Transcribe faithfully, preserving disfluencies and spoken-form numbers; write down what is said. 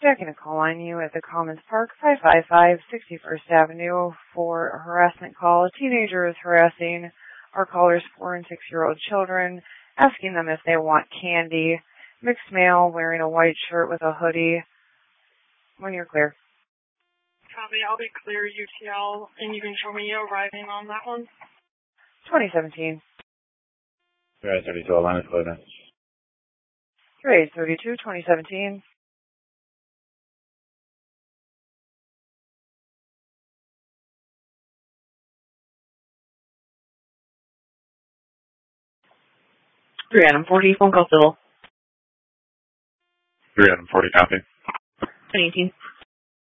Jackie Nicole on you at the Commons Park, five five five sixty-first Avenue for a harassment call. A teenager is harassing our callers' four and six-year-old children, asking them if they want candy. Mixed male wearing a white shirt with a hoodie. When you're clear. Copy. I'll be clear U T L, and you can show me arriving on that one. twenty seventeen. Right, thirty-two, line is clear now. Grade thirty-two, twenty seventeen. three Adam forty, phone call civil. three Adam forty, copy. ten eighteen.